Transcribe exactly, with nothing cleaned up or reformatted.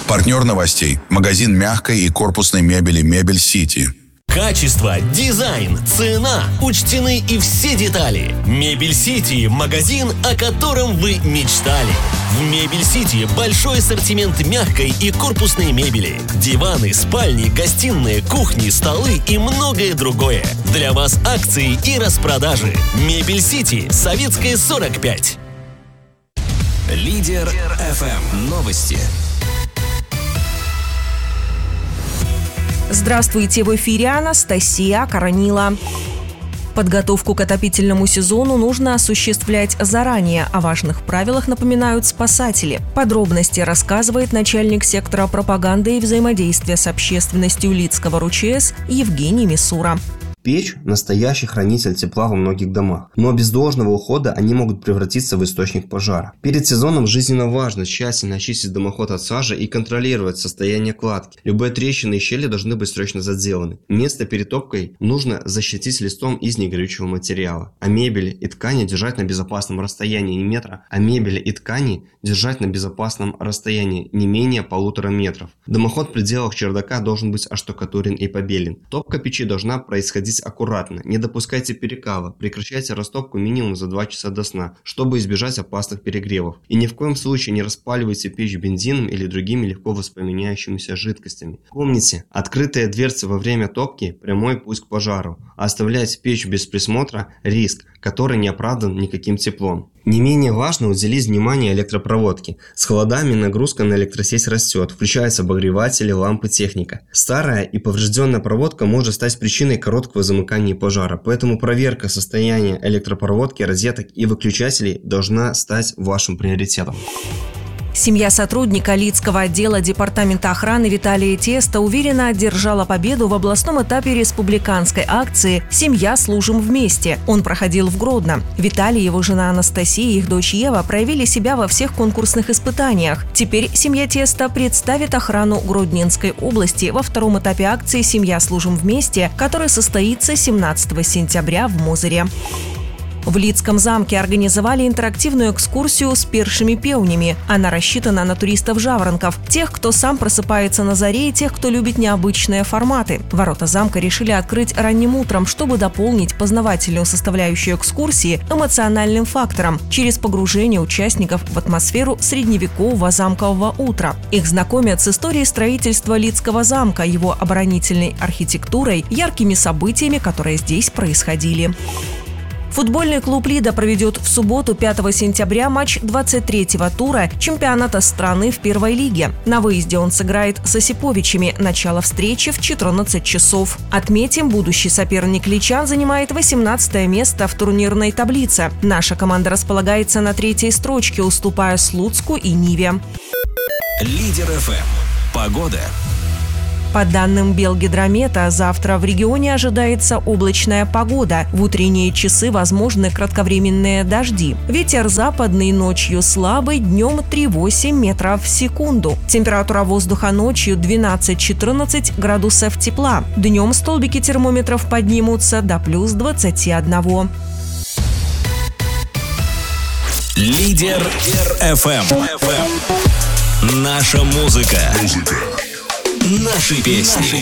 Партнер новостей – магазин мягкой и корпусной мебели «Мебель Сити». Качество, дизайн, цена, учтены и все детали. Мебель Сити – магазин, о котором вы мечтали. В Мебель Сити большой ассортимент мягкой и корпусной мебели. Диваны, спальни, гостиные, кухни, столы и многое другое. Для вас акции и распродажи. Мебель Сити, Советская, сорок пять. Лидер эф эм. Новости. Здравствуйте, в эфире Анастасия Коронила. Подготовку к отопительному сезону нужно осуществлять заранее. О важных правилах напоминают спасатели. Подробности рассказывает начальник сектора пропаганды и взаимодействия с общественностью Лидского РУЧС Евгений Мисура. Печь – настоящий хранитель тепла во многих домах, но без должного ухода они могут превратиться в источник пожара. Перед сезоном жизненно важно тщательно очистить дымоход от сажи и контролировать состояние кладки. Любые трещины и щели должны быть срочно заделаны. Место перед топкой нужно защитить листом из негорючего материала. А мебели и ткани держать на безопасном расстоянии не метра, а мебели и ткани держать на безопасном расстоянии не менее полутора метров. Дымоход в пределах чердака должен быть оштукатурен и побелен. Топка печи должна происходить аккуратно, не допускайте перекала, прекращайте растопку минимум за два часа до сна, чтобы избежать опасных перегревов. И ни в коем случае не распаливайте печь бензином или другими легко воспламеняющимися жидкостями. Помните, открытые дверцы во время топки – прямой путь к пожару, а оставлять печь без присмотра – риск, который не оправдан никаким теплом. Не менее важно уделить внимание электропроводке. С холодами нагрузка на электросеть растет, включаются обогреватели, лампы, техника. Старая и поврежденная проводка может стать причиной короткого замыкания пожара, поэтому проверка состояния электропроводки, розеток и выключателей должна стать вашим приоритетом. Семья сотрудника Лидского отдела Департамента охраны Виталия Теста уверенно одержала победу в областном этапе республиканской акции «Семья. Служим вместе». Он проходил в Гродно. Виталий, его жена Анастасия и их дочь Ева проявили себя во всех конкурсных испытаниях. Теперь семья Теста представит охрану Гродненской области во втором этапе акции «Семья. Служим вместе», который состоится семнадцатого сентября в Мозыре. В Лидском замке организовали интерактивную экскурсию с пиршими певнями. Она рассчитана на туристов-жаворонков, тех, кто сам просыпается на заре, и тех, кто любит необычные форматы. Ворота замка решили открыть ранним утром, чтобы дополнить познавательную составляющую экскурсии эмоциональным фактором через погружение участников в атмосферу средневекового замкового утра. Их знакомят с историей строительства Лидского замка, его оборонительной архитектурой, яркими событиями, которые здесь происходили. Футбольный клуб «Лида» проведет в субботу, пятого сентября, матч двадцать третьего тура чемпионата страны в первой лиге. На выезде он сыграет с Осиповичами. Начало встречи в четырнадцать часов. Отметим, будущий соперник личан занимает восемнадцатое место в турнирной таблице. Наша команда располагается на третьей строчке, уступая Слуцку и Ниве. Лидер эф эм. Погода. По данным Белгидромета, завтра в регионе ожидается облачная погода. В утренние часы возможны кратковременные дожди. Ветер западный ночью слабый, днем три-восемь метров в секунду. Температура воздуха ночью двенадцать-четырнадцать градусов тепла. Днем столбики термометров поднимутся до плюс двадцати одного. Лидер эф эм. Наша музыка. Наши песни.